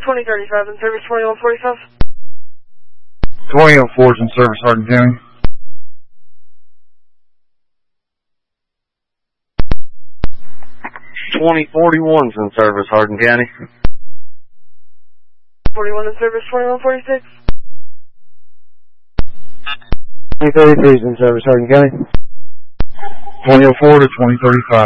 2035 in service 2145. 2004 is in service, Hardin County. 2041's in service, Hardin County. 41 in service 2146. 2033 is in service, Hardin County. 2004 to 2035.